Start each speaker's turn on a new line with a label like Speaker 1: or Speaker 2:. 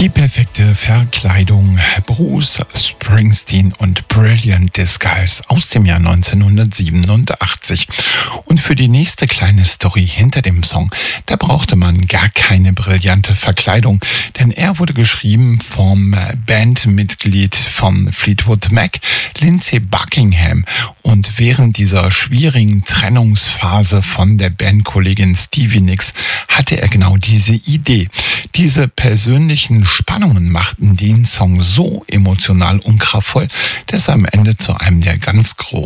Speaker 1: Die perfekte Verkleidung. Bruce Springsteen und Brilliant Disguise aus dem Jahr 1987. Und für die nächste kleine Story hinter dem Song, da brauchte man gar keine brillante Verkleidung, denn er wurde geschrieben vom Bandmitglied von Fleetwood Mac, Lindsey Buckingham. Und während dieser schwierigen Trennungsphase von der Bandkollegin Stevie Nicks hatte er genau diese Idee. Diese persönlichen Spannungen machten den Song so emotional und kraftvoll, dass er am Ende zu einem der ganz großen